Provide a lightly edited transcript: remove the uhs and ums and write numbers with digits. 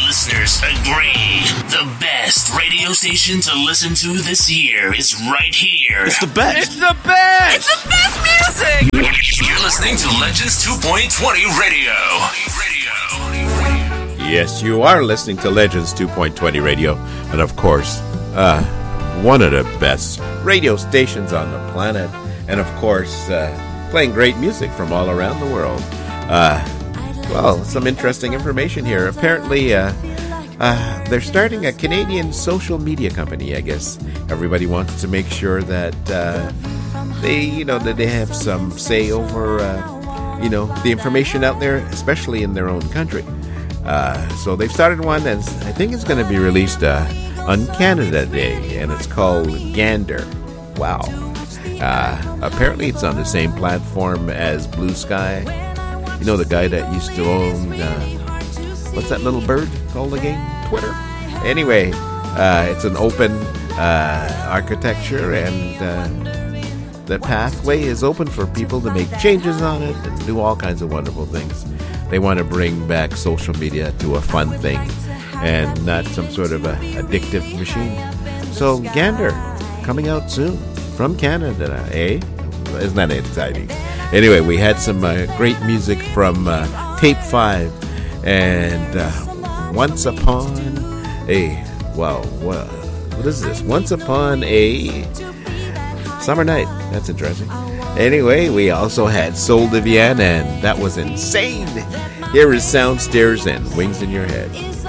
listeners agree. The best radio station to listen to this year is right here. It's the best. It's the best. It's the best music. You're listening to Legends 2.20 Radio. Yes, you are listening to Legends 2.20 Radio. And of course, one of the best radio stations on the planet. And of course, playing great music from all around the world. Well, some interesting information here. Apparently, they're starting a Canadian social media company, I guess. Everybody wants to make sure that that they have some say over, the information out there, especially in their own country. So they've started one, and I think it's going to be released on Canada Day, and it's called Gander. Wow. Apparently, it's on the same platform as Blue Sky. You know, the guy that used to own, what's that little bird called again? Twitter. Anyway, it's an open architecture, and the pathway is open for people to make changes on it and do all kinds of wonderful things. They want to bring back social media to a fun thing and not some sort of a addictive machine. So, Gander, coming out soon from Canada, eh? Isn't that exciting? Anyway, we had some great music from Tape 5 and Once Upon a... Well, what is this? Once Upon a Summer Night. That's interesting. Anyway, we also had Soul Divian, and that was insane. Here is Sound Stairs and Wings in Your Head.